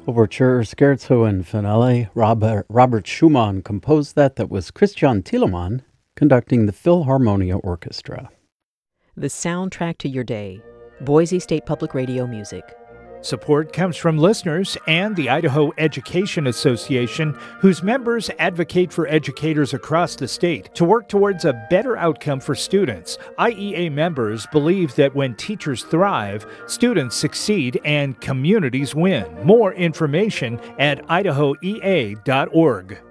Overture, Scherzo and Finale. Robert Schumann composed that. That was Christian Thielemann conducting the Philharmonia Orchestra. The soundtrack to your day. Boise State Public Radio Music. Support comes from listeners and the Idaho Education Association, whose members advocate for educators across the state to work towards a better outcome for students. IEA members believe that when teachers thrive, students succeed and communities win. More information at idahoea.org.